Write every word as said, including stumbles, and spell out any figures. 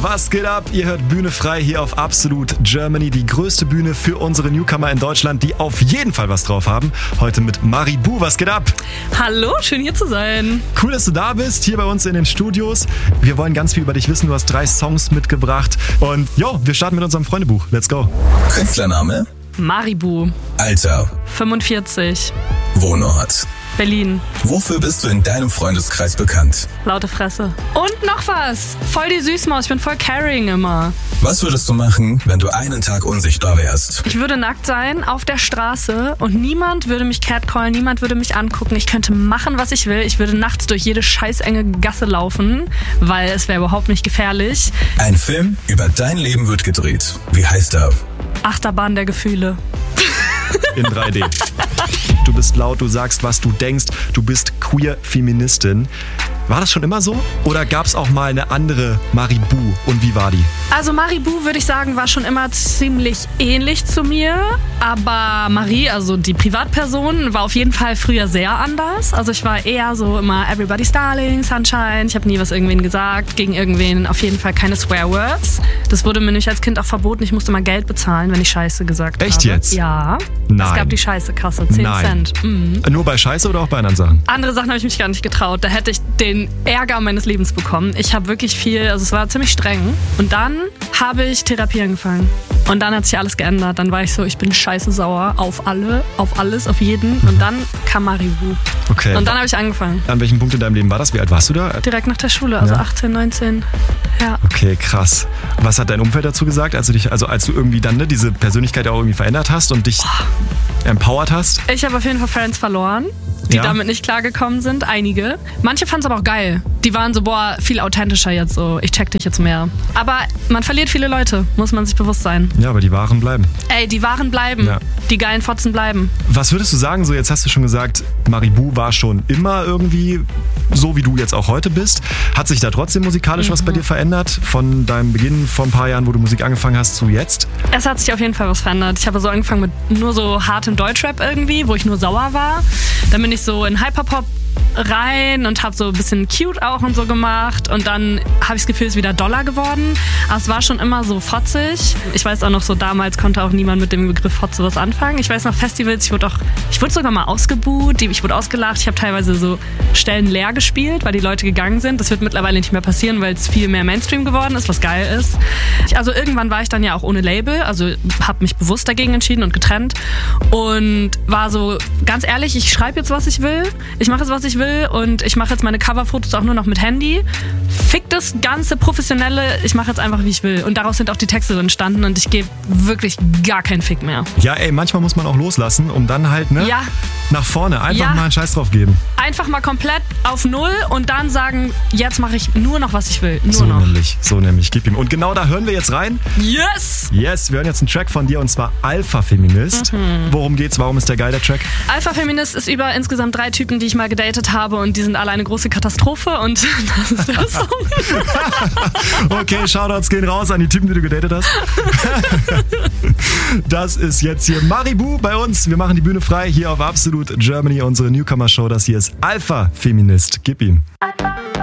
Was geht ab? Ihr hört Bühne frei hier auf Absolut Germany, die größte Bühne für unsere Newcomer in Deutschland, die auf jeden Fall was drauf haben. Heute mit Maribu. Was geht ab? Hallo, schön hier zu sein. Cool, dass du da bist, hier bei uns in den Studios. Wir wollen ganz viel über dich wissen. Du hast drei Songs mitgebracht. Und jo, wir starten mit unserem Freundebuch. Let's go. Künstlername? Maribu. Alter? fünfundvierzig. Wohnort? Berlin. Wofür bist du in deinem Freundeskreis bekannt? Laute Fresse. Und noch was. Voll die Süßmaus. Ich bin voll caring immer. Was würdest du machen, wenn du einen Tag unsichtbar wärst? Ich würde nackt sein, auf der Straße und niemand würde mich catcallen, niemand würde mich angucken. Ich könnte machen, was ich will. Ich würde nachts durch jede scheißenge Gasse laufen, weil es wäre überhaupt nicht gefährlich. Ein Film über dein Leben wird gedreht. Wie heißt er? Achterbahn der Gefühle. In drei D. Du bist laut, du sagst, was du denkst. Du bist Queer-Feministin. War das schon immer so? Oder gab es auch mal eine andere Maribu? Und wie war die? Also Maribu, würde ich sagen, war schon immer ziemlich ähnlich zu mir. Aber Marie, also die Privatperson, war auf jeden Fall früher sehr anders. Also ich war eher so immer Everybody's Darling, Sunshine. Ich habe nie was irgendwen gesagt, gegen irgendwen auf jeden Fall keine Swearwords. Das wurde mir nämlich als Kind auch verboten. Ich musste mal Geld bezahlen, wenn ich Scheiße gesagt habe. Echt jetzt? Ja. Nein. Es gab die Scheiße-Kasse, zehn Cent. Mhm. Nur bei Scheiße oder auch bei anderen Sachen? Andere Sachen habe ich mich gar nicht getraut. Da hätte ich den Ärger meines Lebens bekommen. Ich habe wirklich viel, also es war ziemlich streng. Und dann habe ich Therapie angefangen. Und dann hat sich alles geändert. Dann war ich so, ich bin scheiße sauer auf alle, auf alles, auf jeden. Und dann kam Maribu. Okay. Und dann habe ich angefangen. An welchem Punkt in deinem Leben war das? Wie alt warst du da? Direkt nach der Schule, also Ja. achtzehn, neunzehn. Ja. Okay, krass. Was hat dein Umfeld dazu gesagt, als du dich, also als du irgendwie dann ne, diese Persönlichkeit auch irgendwie verändert hast und dich oh. empowert hast? Ich habe auf jeden Fall Friends verloren, die Ja. damit nicht klargekommen sind. Einige. Manche fanden es aber auch geil. Die waren so, boah, viel authentischer jetzt so. Ich check dich jetzt mehr. Aber man verliert viele Leute, muss man sich bewusst sein. Ja, aber die Wahren bleiben. Ey, die Wahren bleiben. Ja. Die geilen Fotzen bleiben. Was würdest du sagen, so jetzt hast du schon gesagt, Maribu war schon immer irgendwie so, wie du jetzt auch heute bist. Hat sich da trotzdem musikalisch Mhm. was bei dir verändert? Von deinem Beginn vor ein paar Jahren, wo du Musik angefangen hast, zu jetzt? Es hat sich auf jeden Fall was verändert. Ich habe so angefangen mit nur so hartem Deutschrap irgendwie, wo ich nur sauer war. Dann bin ich so in Hyperpop rein und habe so ein bisschen cute auch und so gemacht. Und dann habe ich das Gefühl, es ist wieder doller geworden. Aber es war schon immer so fotzig. Ich weiß auch noch so, damals konnte auch niemand mit dem Begriff Fotze was anfangen. Ich weiß noch, Festivals, ich wurde auch, ich wurde sogar mal ausgebuht, ich wurde ausgelacht. Ich habe teilweise so Stellen leer gespielt, weil die Leute gegangen sind. Das wird mittlerweile nicht mehr passieren, weil es viel mehr Mainstream geworden ist, was geil ist. Ich, also irgendwann war ich dann ja auch ohne Label, also habe mich bewusst dagegen entschieden und getrennt. Und war so, ganz ehrlich, ich schreibe jetzt, was ich will. Ich mache jetzt, was ich will. Und ich mache jetzt meine Coverfotos auch nur noch mit Handy. Fick das ganze Professionelle, ich mache jetzt einfach, wie ich will. Und daraus sind auch die Texte entstanden und ich gebe wirklich gar keinen Fick mehr. Ja, ey, manchmal muss man auch loslassen, um dann halt, ne, Ja. nach vorne einfach Ja. mal einen Scheiß drauf geben. Einfach mal komplett auf Null und dann sagen, jetzt mache ich nur noch, was ich will. Nur So noch. nämlich, so nämlich, gib ihm. Und genau da hören wir jetzt rein. Yes! Yes, wir hören jetzt einen Track von dir und zwar Alpha Feminist. Mhm. Worum geht's? Warum ist der geil, der Track? Alpha Feminist ist über insgesamt drei Typen, die ich mal gedatet habe und die sind alle eine große Katastrophe und das ist der Song. Okay, Shoutouts gehen raus an die Typen, die du gedatet hast. Das ist jetzt hier Maribu bei uns. Wir machen die Bühne frei hier auf Absolut Germany, unsere Newcomer-Show. Das hier ist Alpha Feminist. Gib ihm.